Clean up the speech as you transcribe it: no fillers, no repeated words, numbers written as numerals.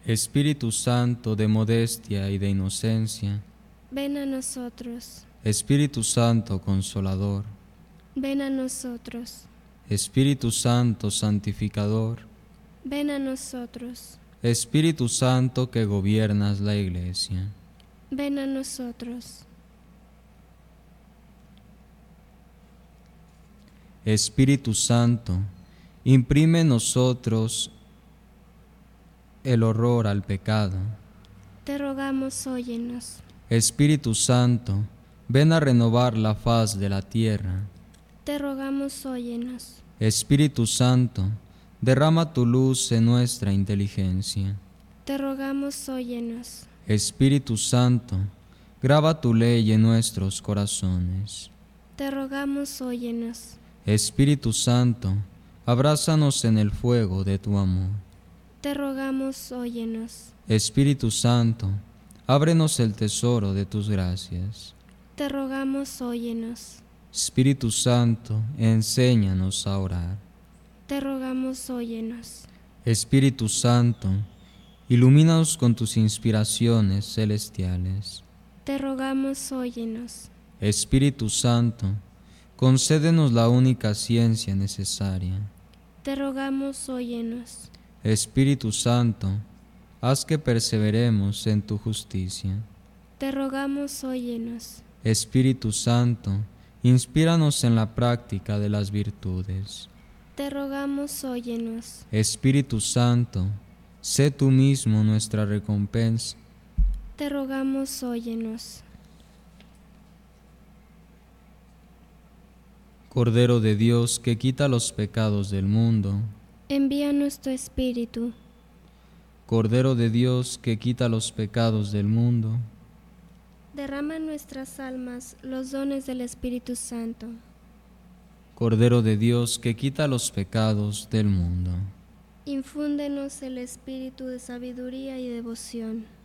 Espíritu Santo de modestia y de inocencia, ven a nosotros. Espíritu Santo consolador, Ven a nosotros. Espíritu Santo santificador, Ven a nosotros. Espíritu Santo que gobiernas la Iglesia, Ven a nosotros. Espíritu Santo, imprime en nosotros el horror al pecado. Te rogamos, óyenos. Espíritu Santo, ven a renovar la faz de la tierra. Te rogamos, óyenos. Espíritu Santo, derrama tu luz en nuestra inteligencia. Te rogamos, óyenos. Espíritu Santo, graba tu ley en nuestros corazones. Te rogamos, óyenos. Espíritu Santo, abrázanos en el fuego de tu amor. Te rogamos, óyenos. Espíritu Santo, ábrenos el tesoro de tus gracias. Te rogamos, óyenos. Espíritu Santo, enséñanos a orar. Te rogamos, óyenos. Espíritu Santo, ilumínanos con tus inspiraciones celestiales. Te rogamos, óyenos. Espíritu Santo, concédenos la única ciencia necesaria. Te rogamos, óyenos. Espíritu Santo, haz que perseveremos en tu justicia. Te rogamos, óyenos. Espíritu Santo, inspíranos en la práctica de las virtudes. Te rogamos, óyenos. Espíritu Santo, sé tú mismo nuestra recompensa. Te rogamos, óyenos. Cordero de Dios, que quita los pecados del mundo. Envíanos tu Espíritu. Cordero de Dios, que quita los pecados del mundo. Derrama en nuestras almas los dones del Espíritu Santo. Cordero de Dios, que quita los pecados del mundo. Infúndenos el espíritu de sabiduría y devoción.